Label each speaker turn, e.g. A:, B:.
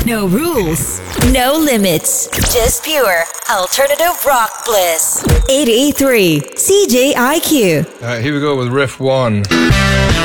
A: No rules, no limits, just pure alternative rock bliss. 883 CJIQ.
B: All right, here we go with riff 1.